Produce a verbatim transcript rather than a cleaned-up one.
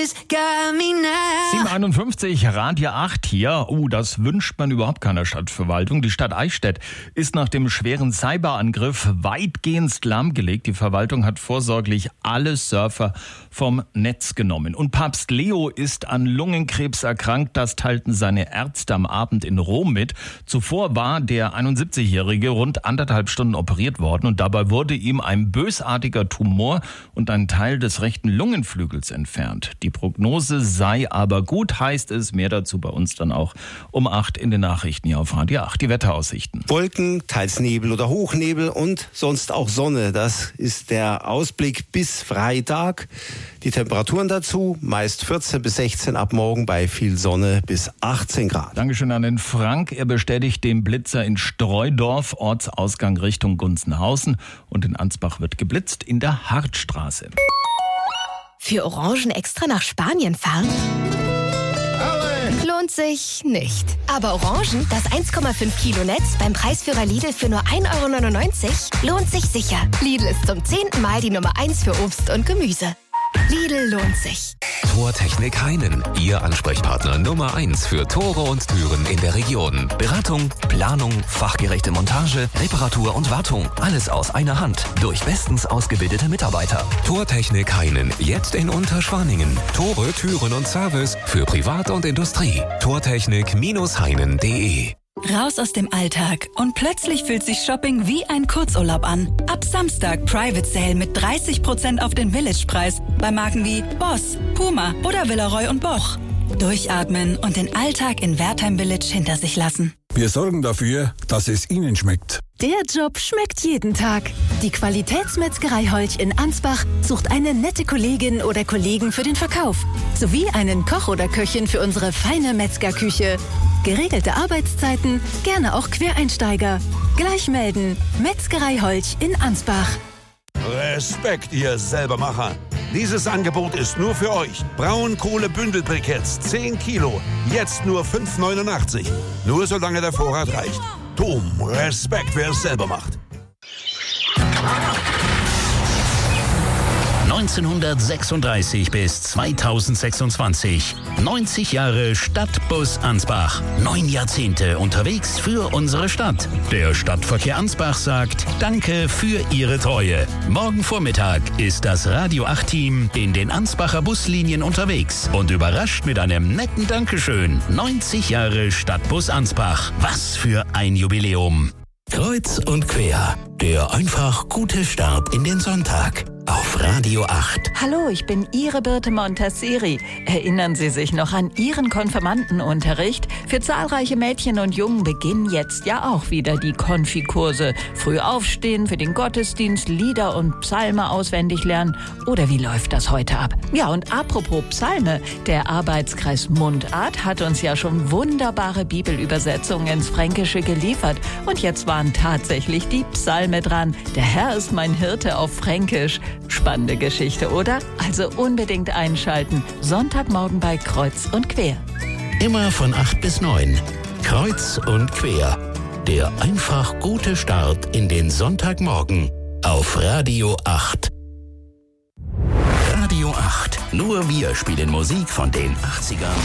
Promises got me now. sieben Uhr einundfünfzig, Radio acht hier. Oh, das wünscht man überhaupt keiner Stadtverwaltung. Die Stadt Eichstätt ist nach dem schweren Cyberangriff weitgehend lahmgelegt. Die Verwaltung hat vorsorglich alle Surfer vom Netz genommen. Und Papst Leo ist an Lungenkrebs erkrankt. Das teilten seine Ärzte am Abend in Rom mit. Zuvor war der einundsiebzigjährige rund anderthalb Stunden operiert worden und dabei wurde ihm ein bösartiger Tumor und ein Teil des rechten Lungenflügels entfernt. Die Prognose sei aber gut, heißt es. Mehr dazu bei uns dann auch um acht in den Nachrichten hier auf Radio acht. Die Wetteraussichten. Wolken, teils Nebel oder Hochnebel und sonst auch Sonne. Das ist der Ausblick bis Freitag. Die Temperaturen dazu meist vierzehn bis sechzehn, ab morgen bei viel Sonne bis achtzehn Grad. Dankeschön an den Frank. Er bestätigt den Blitzer in Streudorf, Ortsausgang Richtung Gunzenhausen. Und in Ansbach wird geblitzt in der Hartstraße. Für Orangen extra nach Spanien fahren? Lohnt sich nicht. Aber Orangen, das eins Komma fünf Kilo Netz beim Preisführer Lidl für nur ein Euro neunundneunzig, lohnt sich sicher. Lidl ist zum zehnten Mal die Nummer eins für Obst und Gemüse. Lidl lohnt sich. Tortechnik Heinen, Ihr Ansprechpartner Nummer eins für Tore und Türen in der Region. Beratung, Planung, fachgerechte Montage, Reparatur und Wartung. Alles aus einer Hand. Durch bestens ausgebildete Mitarbeiter. Tortechnik Heinen, jetzt in Unterschwaningen. Tore, Türen und Service für Privat und Industrie. Tortechnik Heinen punkt de. Raus aus dem Alltag und plötzlich fühlt sich Shopping wie ein Kurzurlaub an. Ab Samstag Private Sale mit dreißig Prozent auf den Village-Preis bei Marken wie Boss, Puma oder Villeroy und Boch. Durchatmen und den Alltag in Wertheim Village hinter sich lassen. Wir sorgen dafür, dass es Ihnen schmeckt. Der Job schmeckt jeden Tag. Die Qualitätsmetzgerei Holch in Ansbach sucht eine nette Kollegin oder Kollegen für den Verkauf. Sowie einen Koch oder Köchin für unsere feine Metzgerküche. Geregelte Arbeitszeiten, gerne auch Quereinsteiger. Gleich melden. Metzgerei Holch in Ansbach. Respekt, ihr Selbermacher. Dieses Angebot ist nur für euch. Braunkohle-Bündelbriketts, zehn Kilo. Jetzt nur fünf neunundachtzig. Nur solange der Vorrat reicht. Dom, Respekt, wer es selber macht. neunzehnhundertsechsunddreißig bis zweitausendsechsundzwanzig. neunzig Jahre Stadtbus Ansbach. Neun Jahrzehnte unterwegs für unsere Stadt. Der Stadtverkehr Ansbach sagt Danke für Ihre Treue. Morgen Vormittag ist das Radio acht Team in den Ansbacher Buslinien unterwegs und überrascht mit einem netten Dankeschön. neunzig Jahre Stadtbus Ansbach. Was für ein Jubiläum. Kreuz und quer. Der einfach gute Start in den Sonntag. Auf Radio acht. Hallo, ich bin Ihre Birte Montasseri. Erinnern Sie sich noch an Ihren Konfirmandenunterricht? Für zahlreiche Mädchen und Jungen beginnen jetzt ja auch wieder die Konfikurse. Früh aufstehen, für den Gottesdienst, Lieder und Psalme auswendig lernen. Oder wie läuft das heute ab? Ja, und apropos Psalme, der Arbeitskreis Mundart hat uns ja schon wunderbare Bibelübersetzungen ins Fränkische geliefert. Und jetzt waren tatsächlich die Psalme dran. Der Herr ist mein Hirte auf Fränkisch. Spannende Geschichte, oder? Also unbedingt einschalten. Sonntagmorgen bei Kreuz und Quer. Immer von acht bis neun. Kreuz und quer. Der einfach gute Start in den Sonntagmorgen. Auf Radio acht. Radio acht. Nur wir spielen Musik von den achtzigern